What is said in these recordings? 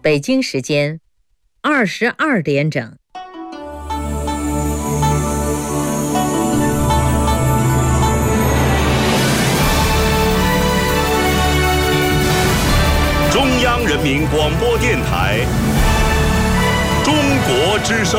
北京时间22点整。 中央人民广播电台中国之声。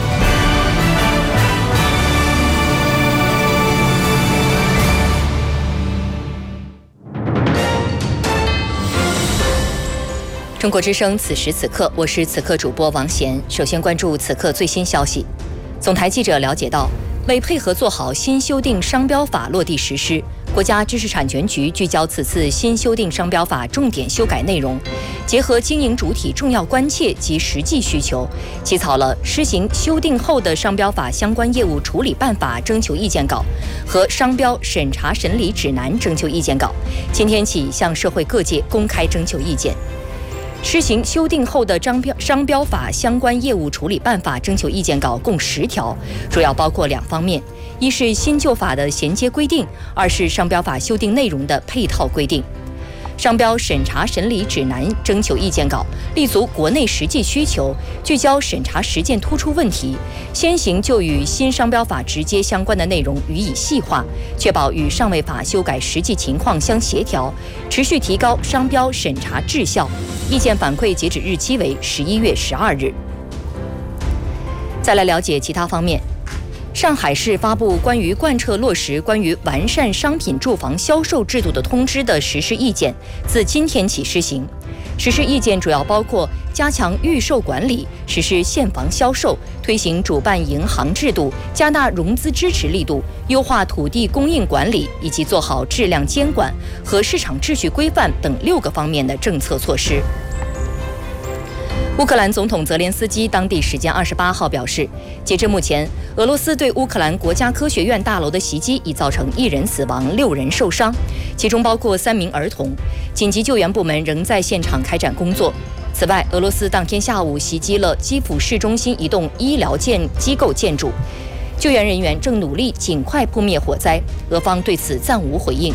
中国之声，此时此刻，我是此刻主播王贤。首先关注此刻最新消息。总台记者了解到，为配合做好新修订商标法落地实施，国家知识产权局聚焦此次新修订商标法重点修改内容，结合经营主体重要关切及实际需求，起草了施行修订后的商标法相关业务处理办法征求意见稿和商标审查审理指南征求意见稿，今天起向社会各界公开征求意见。施行修订后的商标法相关业务处理办法征求意见稿共10条，主要包括2方面：一是新旧法的衔接规定，二是商标法修订内容的配套规定。商标审查审理指南征求意见稿立足国内实际需求，聚焦审查实践突出问题，先行就与新商标法直接相关的内容予以细化，确保与上位法修改实际情况相协调，持续提高商标审查质效。意见反馈截止日期为11月12日。再来了解其他方面。上海市发布关于贯彻落实关于完善商品住房销售制度的通知的实施意见，自今天起施行。实施意见主要包括加强预售管理，实施现房销售，推行主办银行制度，加大融资支持力度，优化土地供应管理，以及做好质量监管和市场秩序规范等6个方面的政策措施。乌克兰总统泽连斯基当地时间28号表示，截至目前，俄罗斯对乌克兰国家科学院大楼的袭击已造成1人死亡，6人受伤，其中包括3名儿童。紧急救援部门仍在现场开展工作。此外，俄罗斯当天下午袭击了基辅市中心一栋医疗机构建筑，救援人员正努力尽快扑灭火灾，俄方对此暂无回应。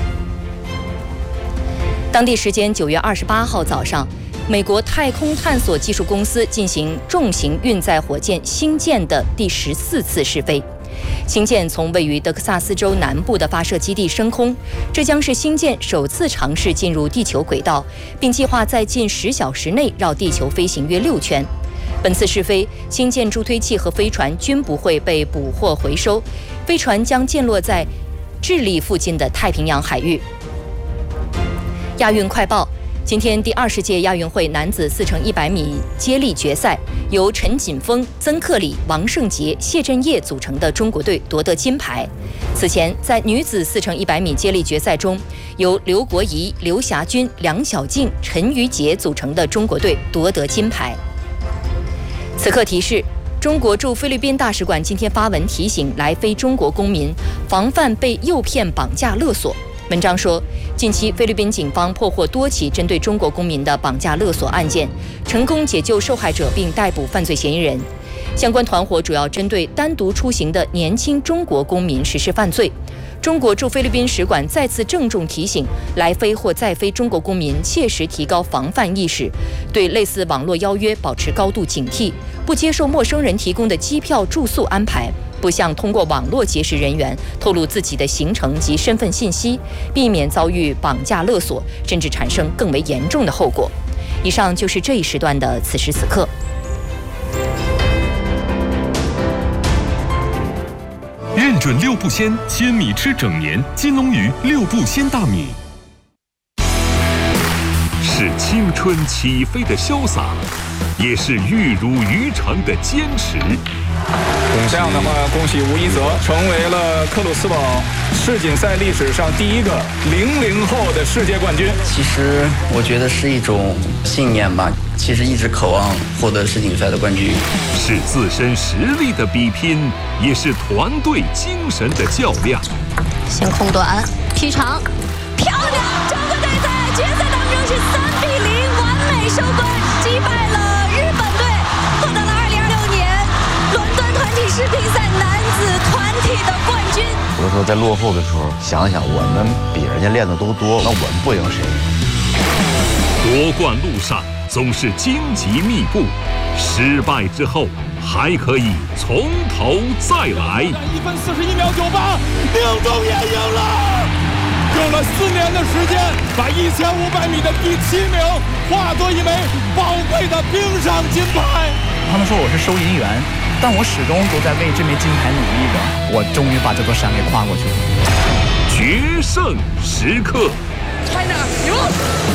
当地时间9月28号早上，美国太空探索技术公司进行重型运载火箭星舰的第14次试飞。星舰从位于德克萨斯州南部的发射基地升空，这将是星舰首次尝试进入地球轨道，并计划在近10小时内绕地球飞行约6圈。本次试飞，星舰助推器和飞船均不会被捕获回收，飞船将降落在智利附近的太平洋海域。亚运快报。今天第20届亚运会男子4x100米接力决赛，由陈锦锋、曾克礼、王胜杰、谢震业组成的中国队夺得金牌。此前，在女子4x100米接力决赛中，由刘国怡、刘霞君、梁晓静、陈瑜杰组成的中国队夺得金牌。此刻提示：中国驻菲律宾大使馆今天发文提醒来非中国公民防范被诱骗、绑架、勒索。文章说，近期菲律宾警方破获多起针对中国公民的绑架勒索案件，成功解救受害者并逮捕犯罪嫌疑人。相关团伙主要针对单独出行的年轻中国公民实施犯罪。中国驻菲律宾使馆再次郑重提醒来非或在非中国公民切实提高防范意识，对类似网络邀约保持高度警惕，不接受陌生人提供的机票、住宿安排，不向通过网络结识人员透露自己的行程及身份信息，避免遭遇绑架勒索，甚至产生更为严重的后果。以上就是这一时段的此时此刻。 认准6步鲜，鲜米吃整年。金龙鱼6步鲜大米，是青春起飞的潇洒，也是玉如渔场的坚持。 这样的话，恭喜吴一泽成为了克鲁斯堡世锦赛历史上第一个00后的世界冠军。 其实我觉得是一种信念吧，其实一直渴望获得世锦赛的冠军。 是自身实力的比拼，也是团队精神的较量。 先空短劈长，漂亮！中国队在决赛当中是3-0完美收官，击败了日本队，获得了2026年伦敦团体世乒赛男子团体的冠军。 有的时候在落后的时候，想想我们比人家练的都多，那我们不赢谁？ 夺冠路上总是荆棘密布，失败之后还可以从头再来。 1分41秒98，宁中也赢了，用了4年的时间，把1500米的第7名化作一枚宝贵的冰上金牌。 他们说我是收银员，但我始终都在为这枚金牌努力着。我终于把这座山给跨过去了。 决胜时刻， 拍哪儿？